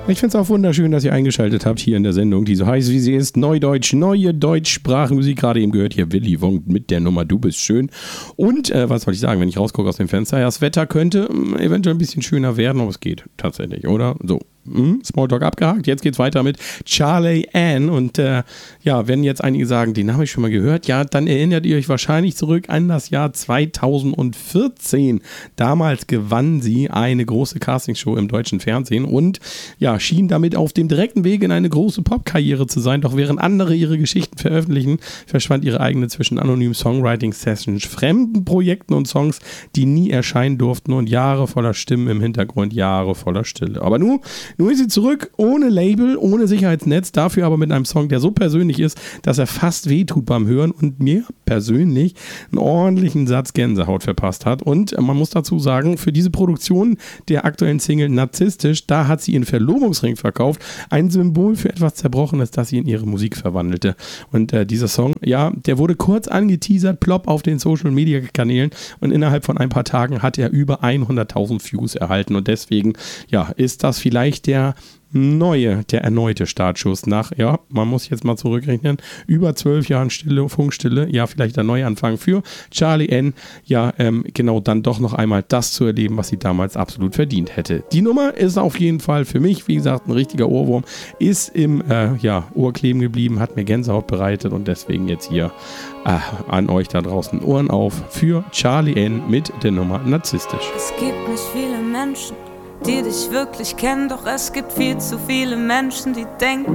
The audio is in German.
Ich finde es auch wunderschön, dass ihr eingeschaltet habt hier in der Sendung, die so heißt, wie sie ist. Neudeutsch, neue Deutschsprachenmusik. Gerade eben gehört hier Willy Wonk mit der Nummer Du bist schön. Und was soll ich sagen, wenn ich rausgucke aus dem Fenster? Ja, das Wetter könnte eventuell ein bisschen schöner werden, aber es geht tatsächlich, oder? So. Smalltalk abgehakt. Jetzt geht's weiter mit Charlie Ann. Und ja, wenn jetzt einige sagen, den habe ich schon mal gehört, ja, dann erinnert ihr euch wahrscheinlich zurück an das Jahr 2014. Damals gewann sie eine große Castingshow im deutschen Fernsehen und ja, schien damit auf dem direkten Weg in eine große Popkarriere zu sein. Doch während andere ihre Geschichten veröffentlichen, verschwand ihre eigene zwischen anonymen Songwriting-Sessions, fremden Projekten und Songs, die nie erscheinen durften und Jahre voller Stimmen im Hintergrund, Jahre voller Stille. Aber nun ist sie zurück, ohne Label, ohne Sicherheitsnetz, dafür aber mit einem Song, der so persönlich ist, dass er fast wehtut beim Hören und mir persönlich einen ordentlichen Satz Gänsehaut verpasst hat. Und man muss dazu sagen, für diese Produktion der aktuellen Single Narzisstisch, da hat sie ihren Verlobungsring verkauft, ein Symbol für etwas Zerbrochenes, das sie in ihre Musik verwandelte. Und dieser Song, ja, der wurde kurz angeteasert, plopp auf den Social-Media-Kanälen und innerhalb von ein paar Tagen hat er über 100.000 Views erhalten und deswegen, ja, ist das vielleicht der erneute Startschuss nach, ja, man muss jetzt mal zurückrechnen, über 12 Jahren Funkstille, ja, vielleicht der Neuanfang für Charlie Ann, ja, genau, dann doch noch einmal das zu erleben, was sie damals absolut verdient hätte. Die Nummer ist auf jeden Fall für mich, wie gesagt, ein richtiger Ohrwurm, ist im, Ohr kleben geblieben, hat mir Gänsehaut bereitet und deswegen jetzt hier an euch da draußen Ohren auf für Charlie Ann mit der Nummer Narzisstisch. Es gibt nicht viele Menschen, die dich wirklich kennen, doch es gibt viel zu viele Menschen, die denken,